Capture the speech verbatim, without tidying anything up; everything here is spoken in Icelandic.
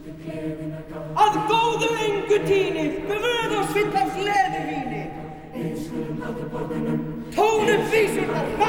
Að góðu engu tíni, böð og svill af sleðuvíni. Tónum vísurnar,